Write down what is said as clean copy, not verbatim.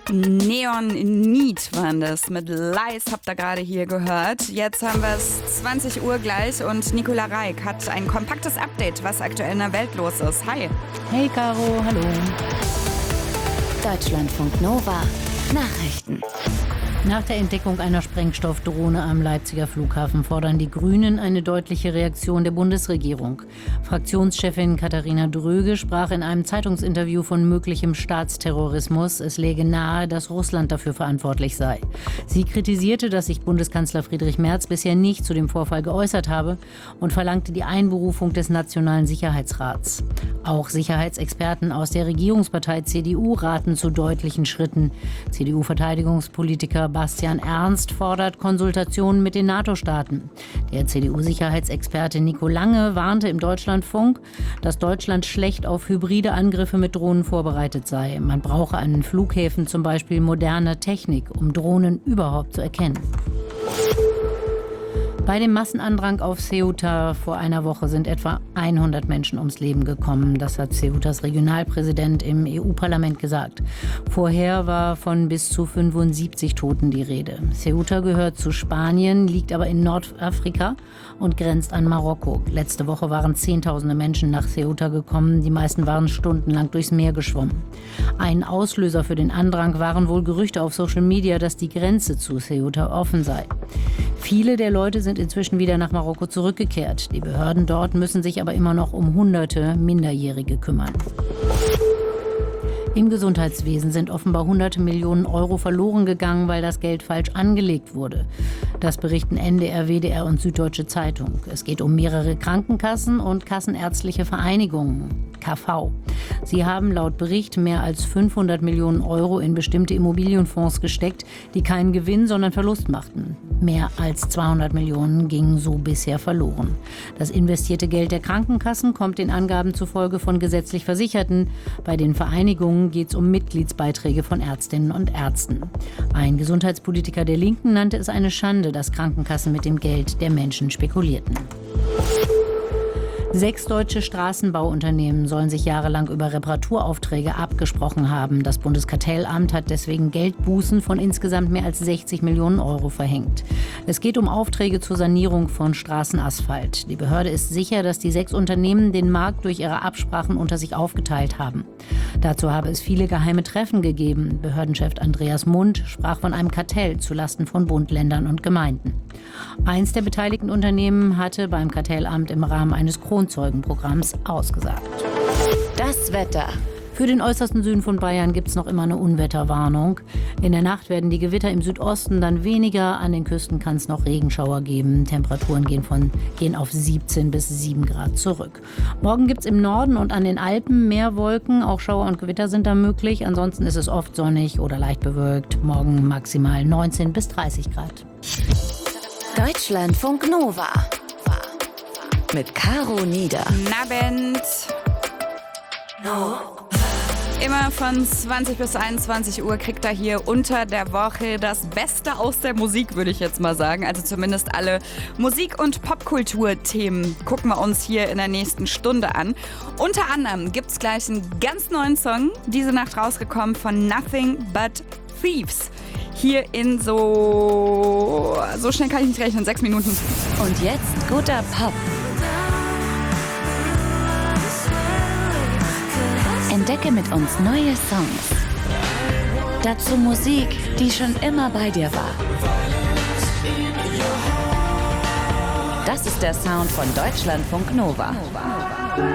Neon Need waren das mit Lies, habt ihr gerade hier gehört. Jetzt haben wir es 20 Uhr gleich und Nicola Reik hat ein kompaktes Update, was aktuell in der Welt los ist. Hi. Hey Caro, hallo. Deutschlandfunk Nova Nachrichten. Nach der Entdeckung einer Sprengstoffdrohne am Leipziger Flughafen fordern die Grünen eine deutliche Reaktion der Bundesregierung. Fraktionschefin Katharina Dröge sprach in einem Zeitungsinterview von möglichem Staatsterrorismus. Es läge nahe, dass Russland dafür verantwortlich sei. Sie kritisierte, dass sich Bundeskanzler Friedrich Merz bisher nicht zu dem Vorfall geäußert habe und verlangte die Einberufung des Nationalen Sicherheitsrats. Auch Sicherheitsexperten aus der Regierungspartei CDU raten zu deutlichen Schritten. CDU-Verteidigungspolitiker Bastian Ernst fordert Konsultationen mit den NATO-Staaten. Der CDU-Sicherheitsexperte Nico Lange warnte im Deutschlandfunk, dass Deutschland schlecht auf hybride Angriffe mit Drohnen vorbereitet sei. Man brauche an den Flughäfen zum Beispiel moderne Technik, um Drohnen überhaupt zu erkennen. Bei dem Massenandrang auf Ceuta vor einer Woche sind etwa 100 Menschen ums Leben gekommen. Das hat Ceutas Regionalpräsident im EU-Parlament gesagt. Vorher war von bis zu 75 Toten die Rede. Ceuta gehört zu Spanien, liegt aber in Nordafrika und grenzt an Marokko. Letzte Woche waren Zehntausende Menschen nach Ceuta gekommen. Die meisten waren stundenlang durchs Meer geschwommen. Ein Auslöser für den Andrang waren wohl Gerüchte auf Social Media, dass die Grenze zu Ceuta offen sei. Viele der Leute sind inzwischen wieder nach Marokko zurückgekehrt. Die Behörden dort müssen sich aber immer noch um Hunderte Minderjährige kümmern. Im Gesundheitswesen sind offenbar hunderte Millionen Euro verloren gegangen, weil das Geld falsch angelegt wurde. Das berichten NDR, WDR und Süddeutsche Zeitung. Es geht um mehrere Krankenkassen und kassenärztliche Vereinigungen, KV. Sie haben laut Bericht mehr als 500 Millionen Euro in bestimmte Immobilienfonds gesteckt, die keinen Gewinn, sondern Verlust machten. Mehr als 200 Millionen gingen so bisher verloren. Das investierte Geld der Krankenkassen kommt den Angaben zufolge von gesetzlich Versicherten. Bei den Vereinigungen geht es um Mitgliedsbeiträge von Ärztinnen und Ärzten. Ein Gesundheitspolitiker der Linken nannte es eine Schande, dass Krankenkassen mit dem Geld der Menschen spekulierten. 6 deutsche Straßenbauunternehmen sollen sich jahrelang über Reparaturaufträge abgesprochen haben. Das Bundeskartellamt hat deswegen Geldbußen von insgesamt mehr als 60 Millionen Euro verhängt. Es geht um Aufträge zur Sanierung von Straßenasphalt. Die Behörde ist sicher, dass die 6 Unternehmen den Markt durch ihre Absprachen unter sich aufgeteilt haben. Dazu habe es viele geheime Treffen gegeben. Behördenchef Andreas Mund sprach von einem Kartell zulasten von Bund, Ländern und Gemeinden. Eins der beteiligten Unternehmen hatte beim Kartellamt im Rahmen eines Kronzeugenprogramms ausgesagt. Das Wetter. Für den äußersten Süden von Bayern gibt es noch immer eine Unwetterwarnung. In der Nacht werden die Gewitter im Südosten dann weniger. An den Küsten kann es noch Regenschauer geben. Temperaturen gehen auf 17 bis 7 Grad zurück. Morgen gibt es im Norden und an den Alpen mehr Wolken. Auch Schauer und Gewitter sind da möglich. Ansonsten ist es oft sonnig oder leicht bewölkt. Morgen maximal 19 bis 30 Grad. Deutschlandfunk Nova mit Caro Nieder. Abend. Immer von 20 bis 21 Uhr kriegt er hier unter der Woche das Beste aus der Musik, würde ich jetzt mal sagen. Also zumindest alle Musik- und Popkultur-Themen gucken wir uns hier in der nächsten Stunde an. Unter anderem gibt es gleich einen ganz neuen Song, diese Nacht rausgekommen von Nothing But Thieves. Hier in so schnell kann ich nicht rechnen, 6 Minuten. Und jetzt guter Pop. Entdecke mit uns neue Songs. Dazu Musik, die schon immer bei dir war. Das ist der Sound von Deutschlandfunk Nova.